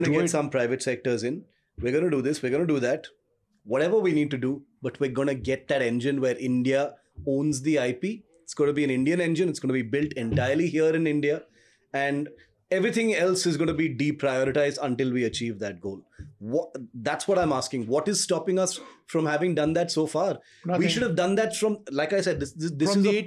to get some private sectors in. We're going to do this. We're going to do that. Whatever we need to do, but we're going to get that engine where India owns the IP. It's going to be an Indian engine. It's going to be built entirely here in India. And everything else is going to be deprioritized until we achieve that goal. That's what I'm asking. What is stopping us from having done that so far? Nothing. We should have done that from, like I said, this is a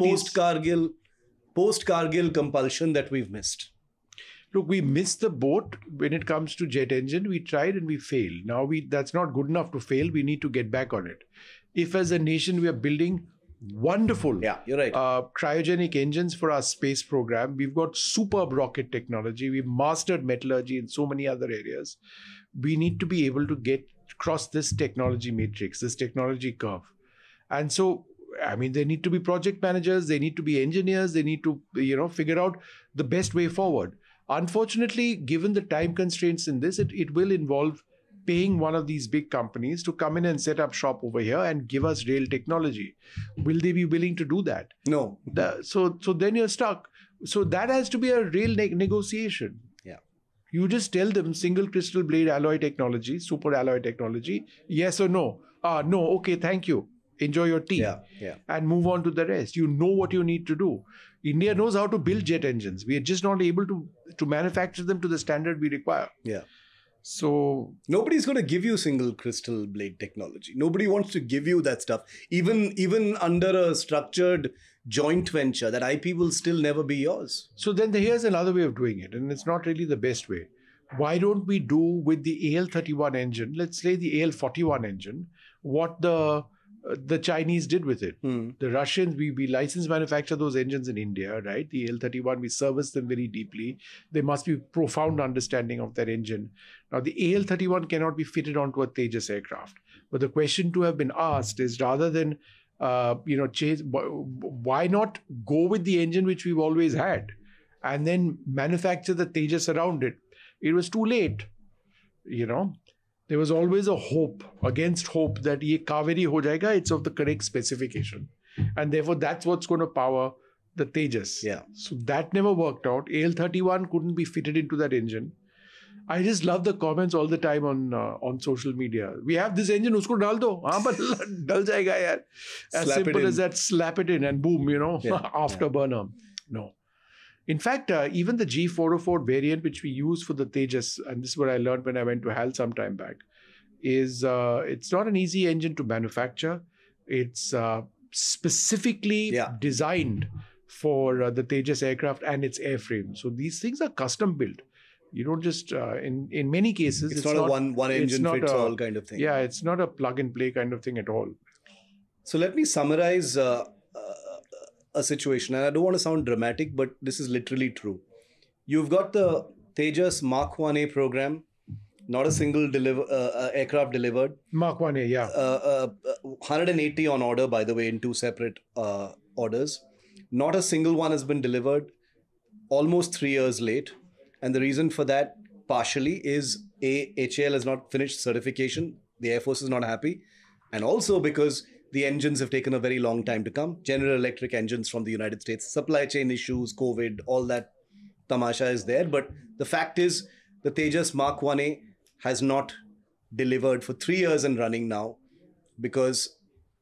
post-Kargil compulsion that we've missed. Look, we missed the boat when it comes to jet engine. We tried and we failed. Now that's not good enough to fail. We need to get back on it. If as a nation we are building wonderful you're right. Cryogenic engines for our space program, we've got superb rocket technology. We've mastered metallurgy in so many other areas. We need to be able to cross this technology matrix, this technology curve. And so, I mean, there need to be project managers, they need to be engineers, they need to, figure out the best way forward. Unfortunately, given the time constraints in this, it will involve paying one of these big companies to come in and set up shop over here and give us real technology. Will they be willing to do that? No. So then you're stuck. So that has to be a real negotiation. Yeah. You just tell them single crystal blade alloy technology, super alloy technology, yes or no? No, okay, thank you. Enjoy your tea and move on to the rest. You know what you need to do. India knows how to build jet engines. We are just not able to manufacture them to the standard we require. Yeah. So nobody's going to give you single crystal blade technology. Nobody wants to give you that stuff. Even under a structured joint venture, that IP will still never be yours. So then here's another way of doing it, and it's not really the best way. Why don't we do with the AL-31 engine, let's say the AL-41 engine, what the Chinese did with it. The Russians, we license manufacture those engines in India, right? The AL-31, we service them very deeply. There must be profound understanding of that engine. Now, the AL-31 cannot be fitted onto a Tejas aircraft. But the question to have been asked is, rather than, why not go with the engine which we've always had and then manufacture the Tejas around it? It was too late, There was always a hope, against hope, that ye Kaveri ho jayega, it's of the correct specification. And therefore, that's what's going to power the Tejas. Yeah. So that never worked out. AL-31 couldn't be fitted into that engine. I just love the comments all the time on social media. We have this engine, usko dal do. Haan, but dal jayega yaar. As simple as that, slap it in and boom, afterburner. No. In fact, even the G404 variant, which we use for the Tejas, and this is what I learned when I went to HAL some time back, is it's not an easy engine to manufacture. It's specifically designed for the Tejas aircraft and its airframe. So these things are custom built. You don't just, in many cases, it's not a one engine fits all kind of thing. Yeah, it's not a plug and play kind of thing at all. So let me summarize a situation, and I don't want to sound dramatic, but this is literally true. You've got the Tejas Mark 1A program, not a single aircraft delivered. Mark 1A, yeah. 180 on order, by the way, in 2 separate orders. Not a single one has been delivered, almost 3 years late. And the reason for that, partially, is HAL has not finished certification. The Air Force is not happy. And also because the engines have taken a very long time to come. General Electric engines from the United States, supply chain issues, COVID, all that tamasha is there. But the fact is, the Tejas Mark 1A has not delivered for 3 years and running now because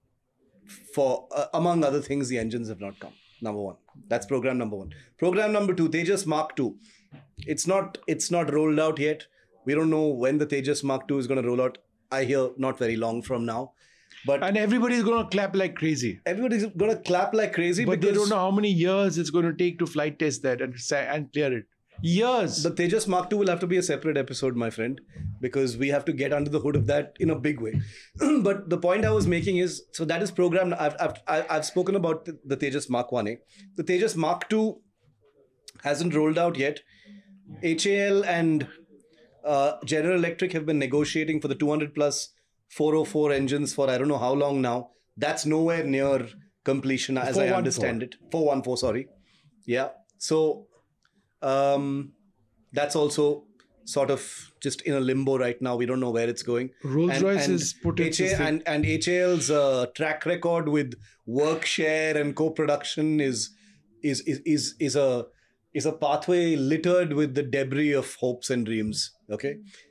for, among other things, the engines have not come. Number one. That's program number one. Program number two, Tejas Mark 2. It's not rolled out yet. We don't know when the Tejas Mark 2 is going to roll out. I hear not very long from now. And everybody's going to clap like crazy. Everybody's going to clap like crazy. But they don't know how many years it's going to take to flight test that and clear it. Years. The Tejas Mark 2 will have to be a separate episode, my friend, because we have to get under the hood of that in a big way. But the point I was making is, so that is programmed. I've spoken about the Tejas Mark 1A. The Tejas Mark 2 hasn't rolled out yet. HAL and General Electric have been negotiating for the 200 plus 404 engines for I don't know how long now. That's nowhere near completion as I understand it. 414, sorry. Yeah. So that's also sort of just in a limbo right now. We don't know where it's going. Rolls-Royce is put and HAL's track record with work share and co-production is a pathway littered with the debris of hopes and dreams, Okay.